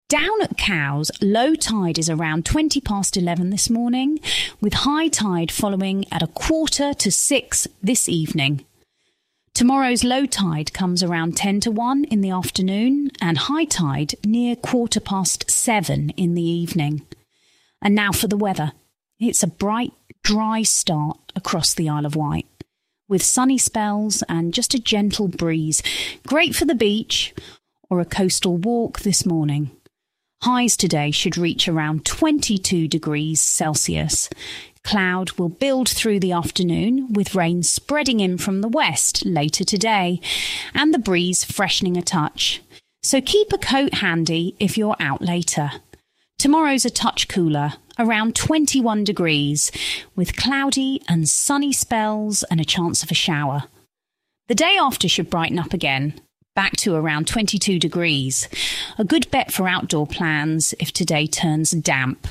Down at Cowes, low tide is around 11:20 this morning, with high tide following at 5:45 this evening. Tomorrow's low tide comes around 1:50 in the afternoon and high tide near 7:15 in the evening. And now for the weather. It's a bright, dry start across the Isle of Wight, with sunny spells and just a gentle breeze. Great for the beach or a coastal walk this morning. Highs today should reach around 22 degrees Celsius. Cloud will build through the afternoon, with rain spreading in from the west later today, and the breeze freshening a touch. So keep a coat handy if you're out later. Tomorrow's a touch cooler, around 21 degrees, with cloudy and sunny spells and a chance of a shower. The day after should brighten up again, back to around 22 degrees. A good bet for outdoor plans if today turns damp.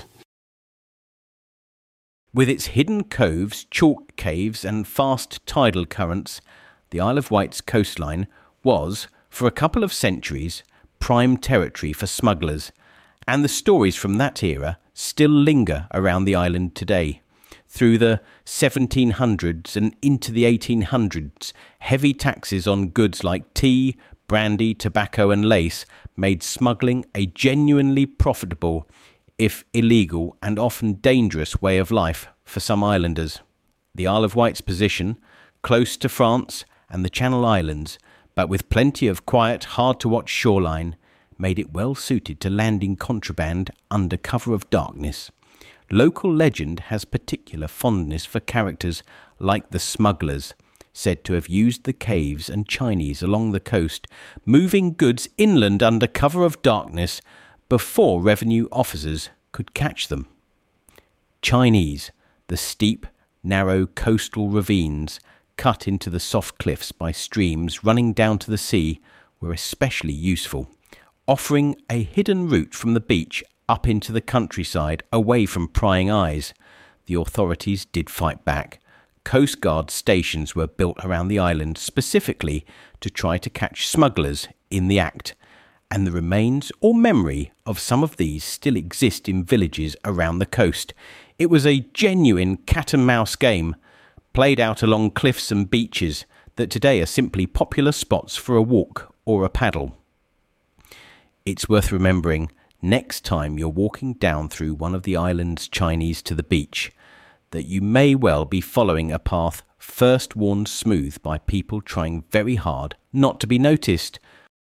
With its hidden coves, chalk caves and fast tidal currents, the Isle of Wight's coastline was, for a couple of centuries, prime territory for smugglers, and the stories from that era still linger around the island today. Through the 1700s and into the 1800s, heavy taxes on goods like tea, brandy, tobacco and lace made smuggling a genuinely profitable, if illegal and often dangerous way of life for some islanders. The Isle of Wight's position, close to France and the Channel Islands, but with plenty of quiet, hard-to-watch shoreline, made it well suited to landing contraband under cover of darkness. Local legend has particular fondness for characters like the smugglers, said to have used the caves and Chinese along the coast, moving goods inland under cover of darkness before revenue officers could catch them. Chinese, the steep, narrow coastal ravines cut into the soft cliffs by streams running down to the sea, were especially useful, offering a hidden route from the beach up into the countryside away from prying eyes. The authorities did fight back. Coast Guard stations were built around the island specifically to try to catch smugglers in the act, and the remains or memory of some of these still exist in villages around the coast. It was a genuine cat and mouse game, played out along cliffs and beaches that today are simply popular spots for a walk or a paddle. It's worth remembering next time you're walking down through one of the island's Chinese to the beach, that you may well be following a path first worn smooth by people trying very hard not to be noticed.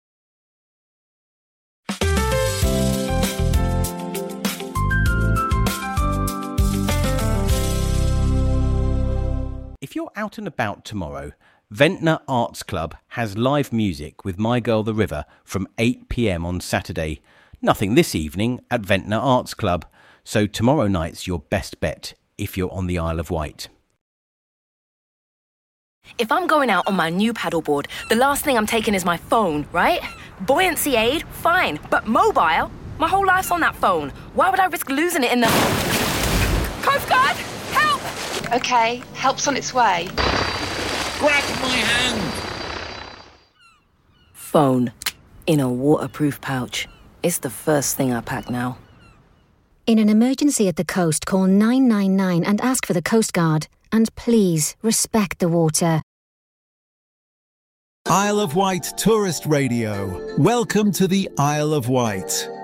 If you're out and about tomorrow, Ventnor Arts Club has live music with My Girl the River from 8 p.m. on Saturday. Nothing this evening at Ventnor Arts Club, so tomorrow night's your best bet if you're on the Isle of Wight. If I'm going out on my new paddleboard, the last thing I'm taking is my phone, right? Buoyancy aid, fine, but mobile? My whole life's on that phone. Why would I risk losing it in the... Coast Guard, help! Okay, help's on its way. Grab my hand! Phone. In a waterproof pouch. It's the first thing I pack now. In an emergency at the coast, call 999 and ask for the Coast Guard. And please, respect the water. Isle of Wight Tourist Radio. Welcome to the Isle of Wight.